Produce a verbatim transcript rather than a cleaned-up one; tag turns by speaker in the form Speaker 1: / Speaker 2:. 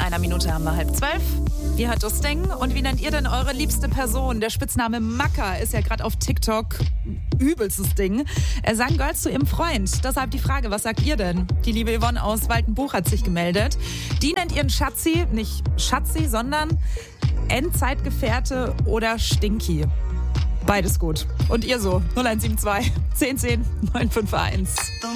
Speaker 1: einer Minute haben wir halb zwölf. Ihr hört das Ding. Und wie nennt ihr denn eure liebste Person? Der Spitzname Macker ist ja gerade auf TikTok übelstes Ding. Er sagen Girls zu ihrem Freund. Deshalb die Frage, was sagt ihr denn? Die liebe Yvonne aus Waltenbuch hat sich gemeldet. Die nennt ihren Schatzi, nicht Schatzi, sondern Endzeitgefährte oder Stinky. Beides gut. Und ihr so? null eins sieben zwei, zehn zehn, neun fünf eins.